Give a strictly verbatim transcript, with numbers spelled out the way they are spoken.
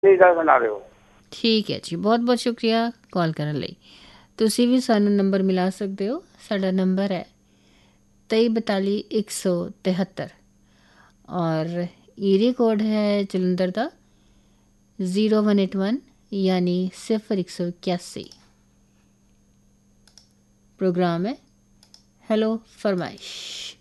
ਕੀ ਗੱਲ ਬਣਾ ਰਹੇ ਹੋ। ਠੀਕ ਹੈ ਜੀ, ਬਹੁਤ ਬਹੁਤ ਸ਼ੁਕਰੀਆ ਕਾਲ ਕਰਨ ਲਈ। ਤੁਸੀਂ ਵੀ ਸਾਨੂੰ ਨੰਬਰ ਮਿਲਾ ਸਕਦੇ ਹੋ। ਸਾਡਾ ਨੰਬਰ ਹੈ ਤੇਈ ਬਤਾਲੀ ਇੱਕ ਸੌ ਤਿਹੱਤਰ ਔਰ ਏਰੀਆ ਕੋਡ ਹੈ ਜਲੰਧਰ ਦਾ ਜ਼ੀਰੋ ਵਨ ਏਟ ਵਨ ਯਾਨੀ ਸਿਫਰ ਇੱਕ ਸੌ ਇक्यासी। प्रोग्राम है हेलो फरमाइश।